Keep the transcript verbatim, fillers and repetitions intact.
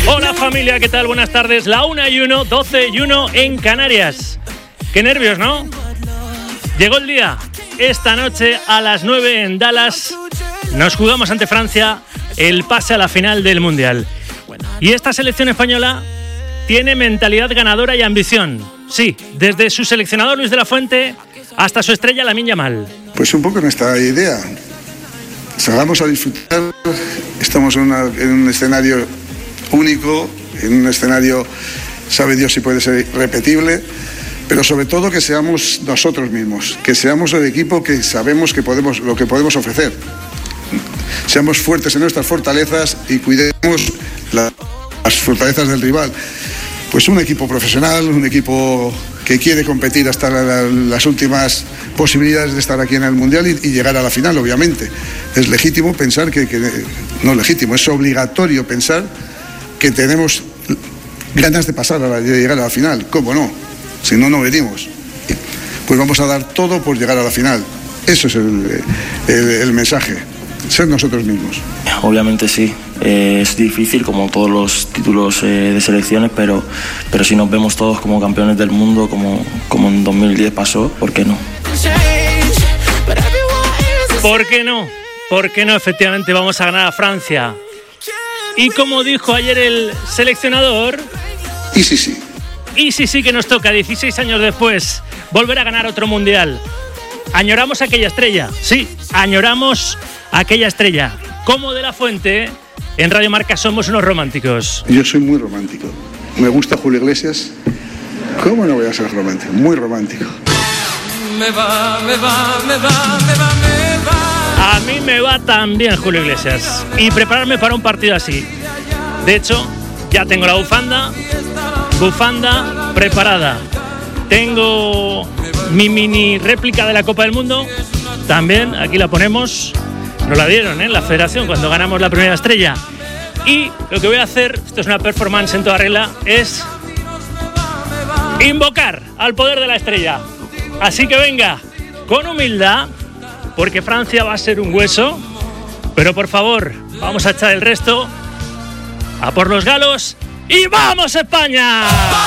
Hola familia, ¿qué tal? Buenas tardes. La una y uno, doce y uno en Canarias. Qué nervios, ¿no? Llegó el día. Esta noche a las nueve en Dallas nos jugamos ante Francia el pase a la final del Mundial. Y esta selección española tiene mentalidad ganadora y ambición. Sí, desde su seleccionador Luis de la Fuente hasta su estrella Lamine Yamal. Pues un poco nuestra idea. Salgamos a disfrutar. Estamos en, una, en un escenario único, en un escenario, sabe Dios si puede ser repetible, pero sobre todo que seamos nosotros mismos, que seamos el equipo que sabemos que podemos, lo que podemos ofrecer. Seamos fuertes en nuestras fortalezas y cuidemos la, las fortalezas del rival. Pues un equipo profesional, un equipo que quiere competir hasta la, la, las últimas posibilidades de estar aquí en el Mundial y, y llegar a la final, obviamente. Es legítimo pensar que, que, no es legítimo, es obligatorio pensar que tenemos ganas de pasar a la, de llegar a la final. ¿Cómo no? Si no, no venimos. Pues vamos a dar todo por llegar a la final. Eso es el, el, el mensaje. Ser nosotros mismos. Obviamente sí, eh, es difícil como todos los títulos eh, de selecciones, pero, pero si nos vemos todos como campeones del mundo, como, como en dos mil diez pasó, ¿por qué no? ¿Por qué no? ¿Por qué no? Efectivamente vamos a ganar a Francia. Y como dijo ayer el seleccionador... Y sí, sí. Y sí, sí que nos toca, dieciséis años después, volver a ganar otro Mundial. Añoramos aquella estrella, sí, añoramos aquella estrella. Como de la Fuente, en Radio Marca somos unos románticos. Yo soy muy romántico. Me gusta Julio Iglesias. ¿Cómo no voy a ser romántico? Muy romántico. Me va, me va, me va, me va, me va. A mí me va también Julio Iglesias. Y prepararme para un partido así. De hecho, ya tengo la bufanda, bufanda preparada. Tengo mi mini réplica de la Copa del Mundo. También, aquí la ponemos. Nos la dieron, ¿eh? En la federación cuando ganamos la primera estrella. Y lo que voy a hacer, esto es una performance en toda regla, es invocar al poder de la estrella. Así que venga, con humildad, porque Francia va a ser un hueso. Pero por favor, vamos a echar el resto a por los galos. ¡Y vamos España!